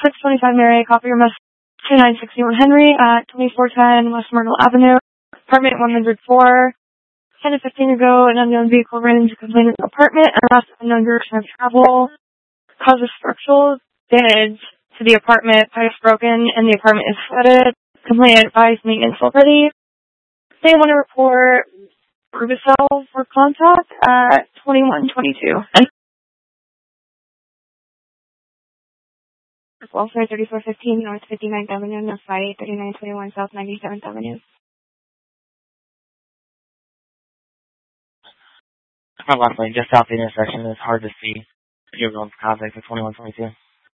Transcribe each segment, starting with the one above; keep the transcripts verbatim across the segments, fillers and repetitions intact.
six twenty-five Mary, copy your message to nine sixty-one Henry at twenty-four ten West Myrtle Avenue, apartment one oh four. ten to fifteen ago, an unknown vehicle ran into complainant's apartment and left unknown direction of travel. Causes structural damage to the apartment, pipes broken, and the apartment is flooded. Complainant advised maintenance already. They want to report Rubicel for contact at twenty-one twenty-two. And welfare thirty-four fifteen North fifty-ninth Avenue, North thirty-nine twenty-one South ninety-seventh Avenue. My last lane, just south of the intersection. It's hard to see. You're going for contact at twenty-one twenty-two.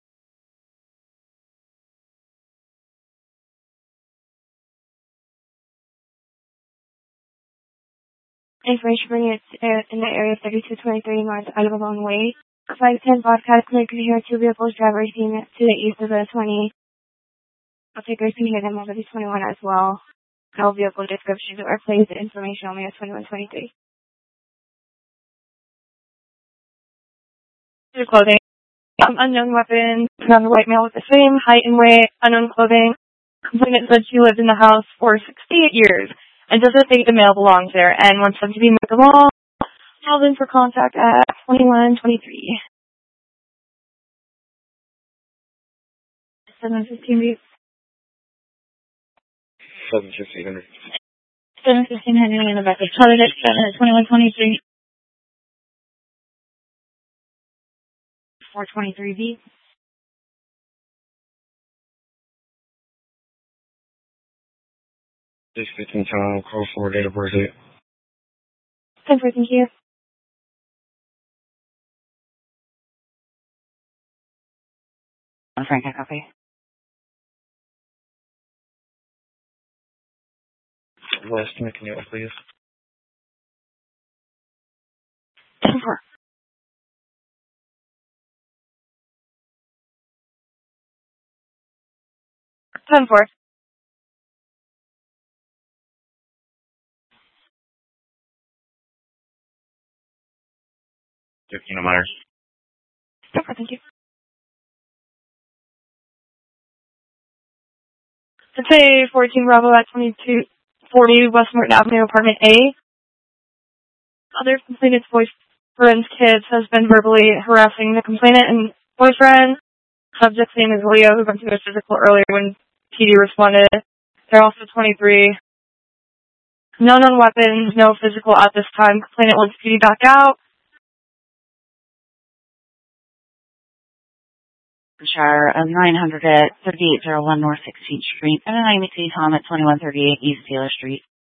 Information bringing it uh, in the area of thirty-two twenty-three North Alabama Way. five ten Bobcat Clinic can hear two vehicles, drivers seen to the east of the twenty. Takers can hear them over the twenty-one as well. No vehicle descriptions or placed information only at twenty-one twenty-three. Your clothing. Um, unknown weapon, found a white male with the same height and weight, unknown clothing. Complainant said she lived in the house for sixty-eight years and doesn't think the male belongs there and wants them to be moved along. Called in for contact at twenty-one twenty-three. seven fifteen weeks. seven fifteen Henry. seven fifteen Henry in the back of Charlie at twenty-one twenty-three. four twenty-three B. six fifteen time, call for date of birth. ten four, thank you. Frank, I copy. Last estimate, can you please? ten four. ten four. fifteen Myers. ten four, thank you. It's a fourteen Bravo at twenty-two forty West Morton Avenue, apartment A. Other complainant's boyfriend's kids has been verbally harassing the complainant and boyfriend. Subject's name is Leo, who went to a physical earlier when P D responded. They're also twenty-three. No known weapons, no physical at this time. Complainant wants P D back out. Shire of nine hundred at thirty-eight oh one North sixteenth Street, and I'm Tom at twenty-one thirty-eight East Taylor Street.